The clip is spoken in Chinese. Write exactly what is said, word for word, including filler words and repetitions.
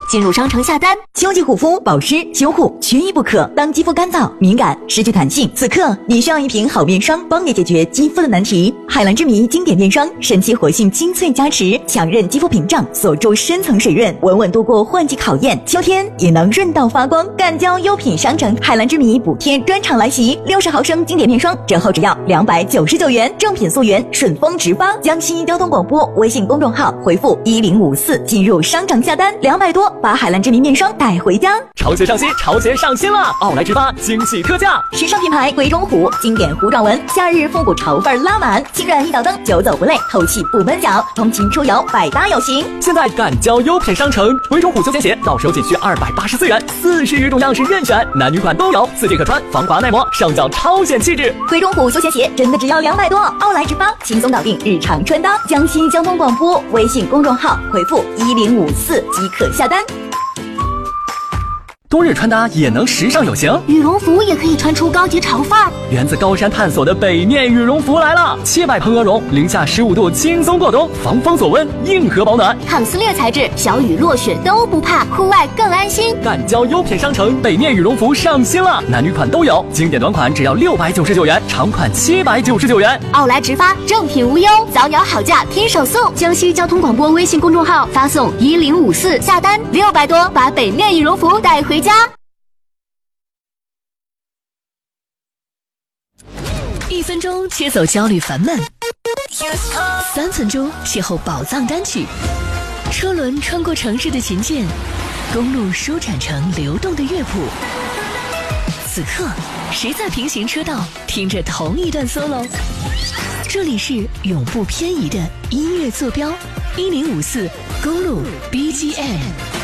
进入商城下单。 秋季护肤、保湿、修护缺一不可。当肌肤干燥、敏感、失去弹性，此刻你需要一瓶好面霜，帮你解决肌肤的难题。海蓝之谜经典面霜，神奇活性精粹加持，强韧肌肤屏障，锁住深层水润，稳稳度过换季考验。秋天也能润到发光。赣胶优品商城海蓝之谜补贴专场来袭，六十毫升经典面霜折后只要两百九十九元，正品溯源，顺丰直发。江西交通广播微信公众号回复一零五四进入商场下单，两百多把海蓝之谜面霜带回家。 潮鞋上新，潮鞋上新了！奥莱直发惊喜特价， 时尚品牌鬼冢虎经典弧状纹，夏日复古潮范拉满，轻软一脚蹬，久走不累，透气不闷脚，通勤出游百搭有型。 现在赣胶优品商城鬼冢虎休闲鞋到手仅需二百八十四元，四十余种样式任选，男女款都有，四件可穿，防滑耐磨，上脚超显气质。 鬼冢虎休闲鞋真的只要两百多，奥莱直发轻松搞定日常穿搭。江西交通广播微信公众号回复一零五四即可下单。 冬日穿搭也能时尚有型， 羽绒服也可以穿出高级潮范儿。 源自高山探索的北面羽绒服来了，切百蓬鹅绒，零下十五度轻松过冬，防风锁温，硬核保暖， 抗撕裂材质，小雨落雪都不怕，户外更安心。 赣胶优品商城北面羽绒服上新了，男女款都有，经典短款只要六百九十九元，长款七百九十九元。 奥莱直发，正品无忧，早鸟好价听手速。江西交通广播微信公众号发送一零五四下单，六百多把北面羽绒服带回家。一分钟切走焦虑烦闷，三分钟邂逅宝藏单曲。车轮穿过城市的琴键，公路舒展成流动的乐谱。此刻，谁在平行车道听着同一段 solo？ 这里是永不偏移的音乐坐标，一零五四公路 B G M。